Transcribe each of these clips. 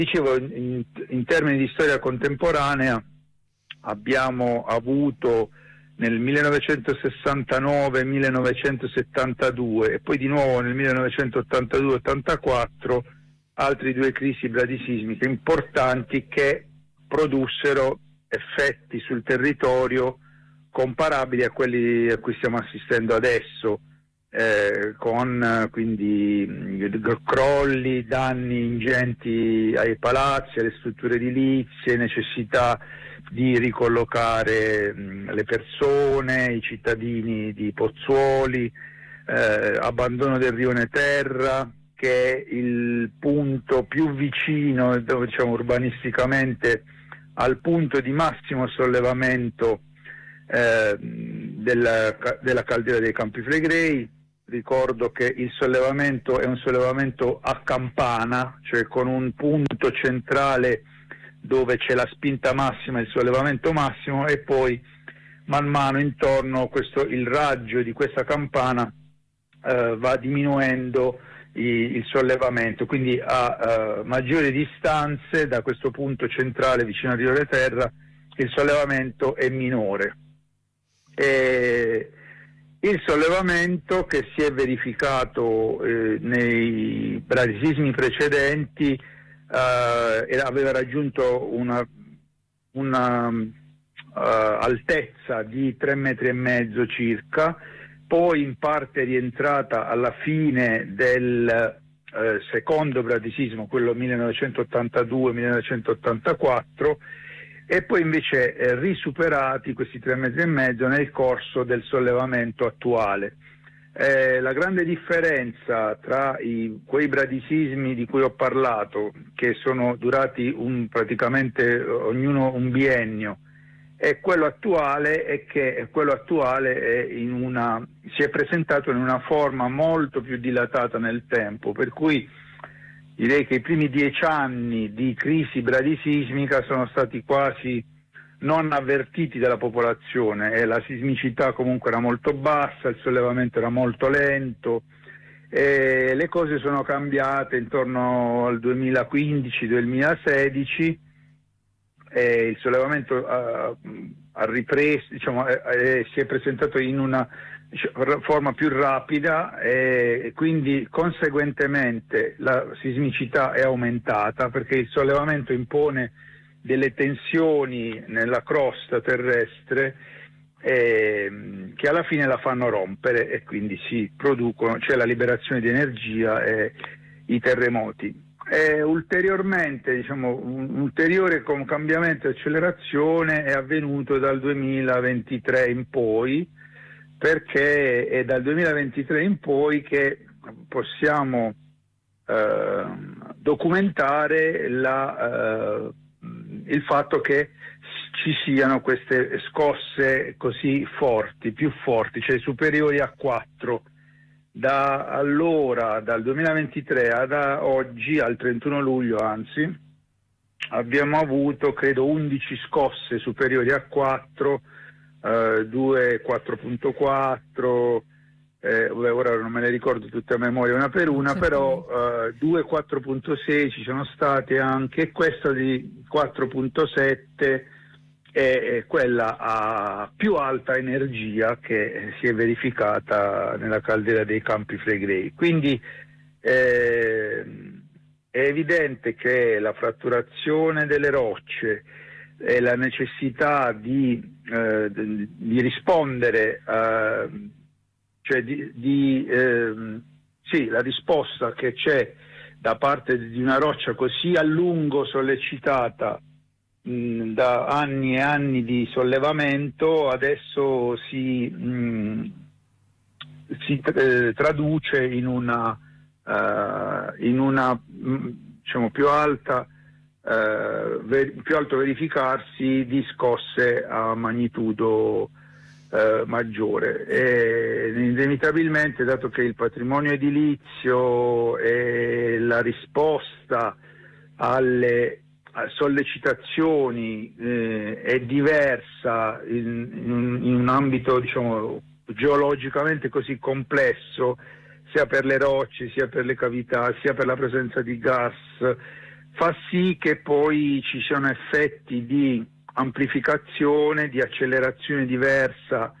Dicevo, in termini di storia contemporanea abbiamo avuto nel 1969-1972 e poi di nuovo nel 1982-84 altre due crisi bradisismiche importanti che produssero effetti sul territorio comparabili a quelli a cui stiamo assistendo adesso, con quindi crolli, danni ingenti ai palazzi, alle strutture edilizie, necessità di ricollocare le persone, i cittadini di Pozzuoli, abbandono del rione Terra, che è il punto più vicino, diciamo, urbanisticamente al punto di massimo sollevamento della caldera dei Campi Flegrei. Ricordo che il sollevamento è un sollevamento a campana, cioè con un punto centrale dove c'è la spinta massima, il sollevamento massimo, e poi man mano intorno il raggio di questa campana va diminuendo il sollevamento, quindi a maggiori distanze da questo punto centrale vicino al rione Terra il sollevamento è minore. Il sollevamento che si è verificato nei bradisismi precedenti aveva raggiunto una altezza di 3,5 metri circa, poi in parte è rientrata alla fine del secondo bradisismo, quello 1982-1984, e poi invece risuperati questi 3,5 metri nel corso del sollevamento attuale. La grande differenza tra quei bradisismi di cui ho parlato, che sono durati praticamente ognuno un biennio, e quello attuale è che quello attuale si è presentato in una forma molto più dilatata nel tempo, per cui direi che i primi 10 anni di crisi bradisismica sono stati quasi non avvertiti dalla popolazione, e la sismicità comunque era molto bassa, il sollevamento era molto lento, e le cose sono cambiate intorno al 2015-2016, e il sollevamento ha ripreso, diciamo, si è presentato in una forma più rapida, e quindi conseguentemente la sismicità è aumentata, perché il sollevamento impone delle tensioni nella crosta terrestre che alla fine la fanno rompere, e quindi si producono, c'è la liberazione di energia e i terremoti. Ulteriormente, diciamo, un ulteriore cambiamento e accelerazione è avvenuto dal 2023 in poi, perché è dal 2023 in poi che possiamo documentare il fatto che ci siano queste scosse così forti, più forti, cioè superiori a 4. Dal 2023 ad oggi, al 31 luglio anzi, abbiamo avuto credo 11 scosse superiori a 4, 2 4.4, ora non me le ricordo tutte a memoria una per una, però 2 4.6 ci sono state anche, e questa di 4.7 è quella a più alta energia che si è verificata nella caldera dei Campi Flegrei. Quindi è evidente che la fratturazione delle rocce e la necessità di rispondere, cioè la risposta che c'è da parte di una roccia così a lungo sollecitata da anni e anni di sollevamento, adesso si traduce in una diciamo più alto verificarsi di scosse a magnitudo maggiore, e inevitabilmente, dato che il patrimonio edilizio e la risposta alle sollecitazioni è diversa in un ambito, diciamo, geologicamente così complesso, sia per le rocce, sia per le cavità, sia per la presenza di gas, fa sì che poi ci siano effetti di amplificazione, di accelerazione diversa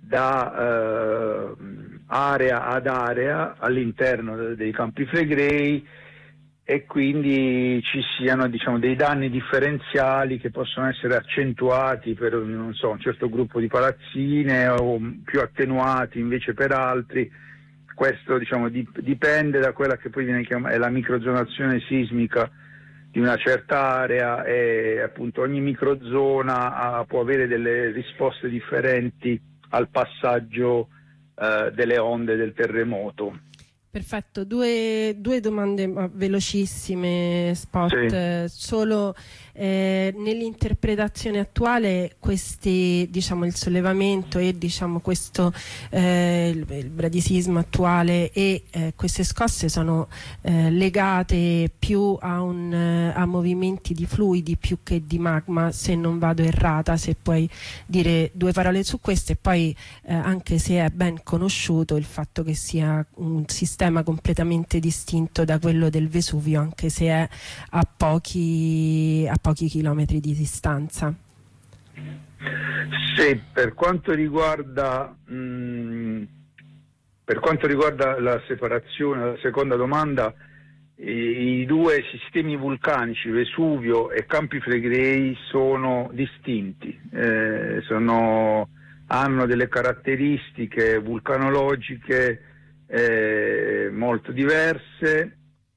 da area ad area all'interno dei Campi Flegrei, e quindi ci siano, diciamo, dei danni differenziali che possono essere accentuati per, non so, un certo gruppo di palazzine, o più attenuati invece per altri. Questo, diciamo, dipende da quella che poi viene chiamata la microzonazione sismica di una certa area, e appunto ogni microzona può avere delle risposte differenti al passaggio delle onde del terremoto. Perfetto, due domande velocissime, Spot. Sì. Solo nell'interpretazione attuale diciamo, il sollevamento e diciamo, questo il bradisismo attuale e queste scosse sono legate più a movimenti di fluidi più che di magma, se non vado errata. Se puoi dire due parole su questo, e poi anche se è ben conosciuto il fatto che sia un sistema completamente distinto da quello del Vesuvio, anche se è a pochi chilometri di distanza. Sì, per quanto riguarda la separazione, la seconda domanda, i due sistemi vulcanici, Vesuvio e Campi Flegrei, sono distinti, hanno delle caratteristiche vulcanologiche molto diverse.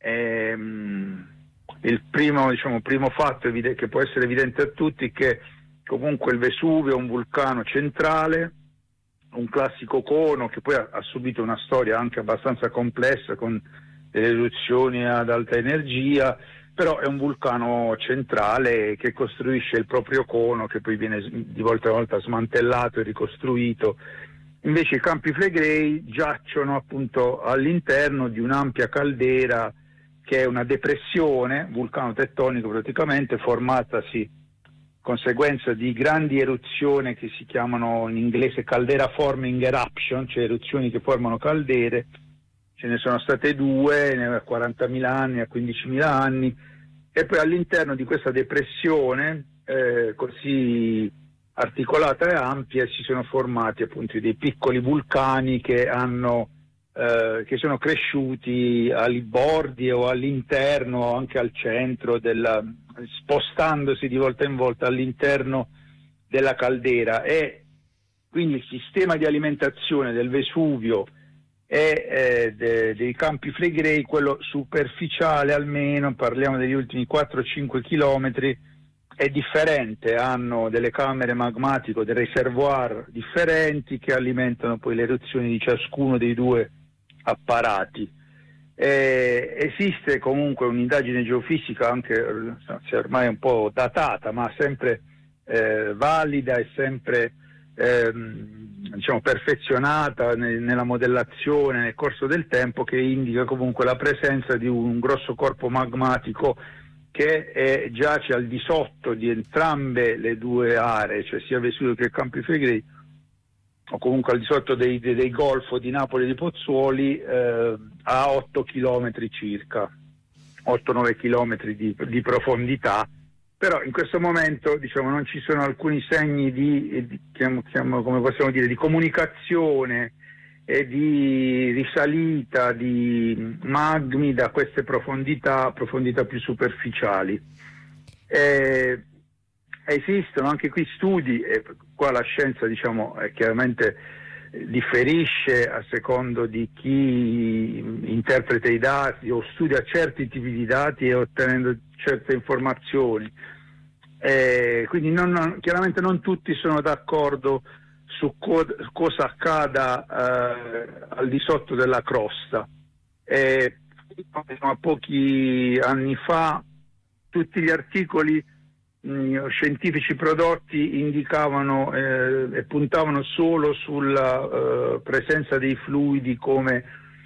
Il primo fatto che può essere evidente a tutti è che comunque il Vesuvio è un vulcano centrale, un classico cono che poi ha subito una storia anche abbastanza complessa con delle eruzioni ad alta energia, però è un vulcano centrale che costruisce il proprio cono, che poi viene di volta in volta smantellato e ricostruito. Invece i Campi Flegrei giacciono appunto all'interno di un'ampia caldera che è una depressione vulcano-tettonico praticamente, formatasi conseguenza di grandi eruzioni che si chiamano in inglese caldera forming eruption, cioè eruzioni che formano caldere. Ce ne sono state due a 40.000 anni, a 15.000 anni, e poi all'interno di questa depressione così articolata e ampia si sono formati appunto dei piccoli vulcani che sono cresciuti ai bordi o all'interno o anche al centro spostandosi di volta in volta all'interno della caldera. E quindi il sistema di alimentazione del Vesuvio e dei Campi Flegrei, quello superficiale almeno, parliamo degli ultimi 4-5 chilometri, è differente, hanno delle camere magmatiche, dei reservoir differenti che alimentano poi le eruzioni di ciascuno dei due apparati. Esiste comunque un'indagine geofisica, anche se ormai un po' datata, ma sempre valida e sempre perfezionata nella modellazione nel corso del tempo, che indica comunque la presenza di un grosso corpo magmatico che giace al di sotto di entrambe le due aree, cioè sia Vesuvio che Campi Flegrei, o comunque al di sotto dei golfo di Napoli e di Pozzuoli, a 8 chilometri circa, 8-9 chilometri di profondità. Però in questo momento, diciamo, non ci sono alcuni segni come possiamo dire, di comunicazione e di risalita di magmi da queste profondità più superficiali. Esistono anche qui studi, e qua la scienza, diciamo, chiaramente differisce a secondo di chi interpreta i dati o studia certi tipi di dati e ottenendo certe informazioni. Quindi chiaramente non tutti sono d'accordo su cosa accada al di sotto della crosta. A pochi anni fa tutti gli articoli scientifici prodotti indicavano e puntavano solo sulla presenza dei fluidi come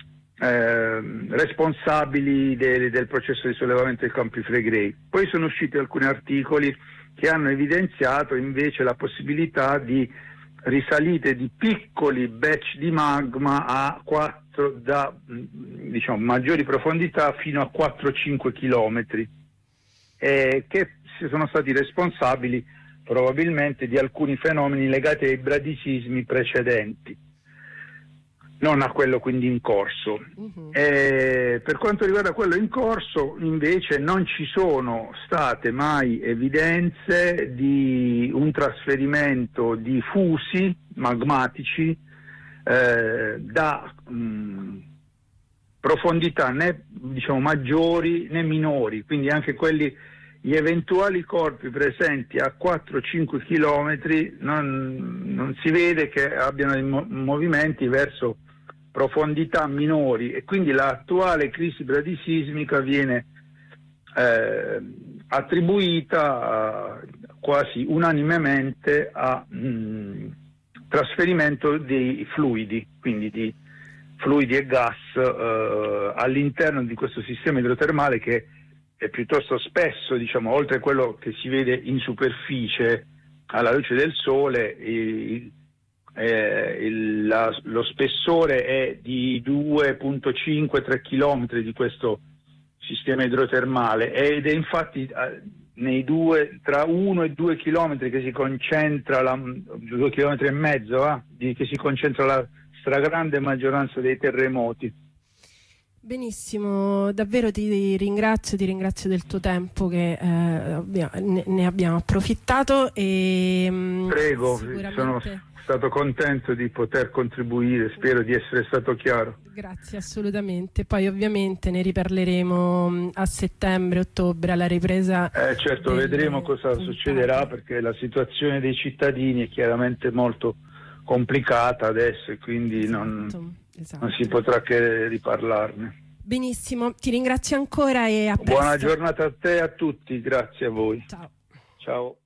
responsabili del processo di sollevamento dei Campi Flegrei. Poi sono usciti alcuni articoli che hanno evidenziato invece la possibilità di risalite di piccoli batch di magma maggiori profondità fino a 4-5 chilometri. che sono stati responsabili probabilmente di alcuni fenomeni legati ai bradisismi precedenti, non a quello quindi in corso. Per quanto riguarda quello in corso, invece, non ci sono state mai evidenze di un trasferimento di fusi magmatici da profondità né maggiori né minori, quindi anche gli eventuali corpi presenti a 4-5 chilometri non si vede che abbiano dei movimenti verso profondità minori, e quindi l'attuale crisi bradisismica viene attribuita quasi unanimemente a trasferimento di fluidi, quindi di fluidi e gas all'interno di questo sistema idrotermale, che è piuttosto spesso, oltre a quello che si vede in superficie alla luce del sole, lo spessore è di 2,5-3 km di questo sistema idrotermale, ed è infatti tra 1 e 2 km che si concentra 2 km e mezzo che si concentra la stragrande maggioranza dei terremoti. Benissimo, davvero ti ringrazio del tuo tempo, che ne abbiamo approfittato. Prego, sicuramente... sono stato contento di poter contribuire, spero di essere stato chiaro. Grazie, assolutamente. Poi ovviamente ne riparleremo a settembre-ottobre alla ripresa. Certo, vedremo cosa succederà, perché la situazione dei cittadini è chiaramente molto complicata adesso, e quindi non si potrà che riparlarne. Benissimo, ti ringrazio ancora e a presto. Buona giornata a te e a tutti, grazie a voi. Ciao. Ciao.